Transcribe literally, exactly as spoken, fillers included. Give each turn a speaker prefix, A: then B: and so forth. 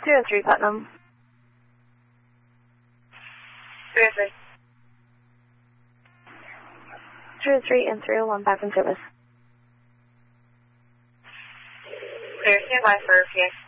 A: two oh three Putnam.
B: three oh three.
A: three oh three and three oh one back in service.
B: Clear, stand by for P X.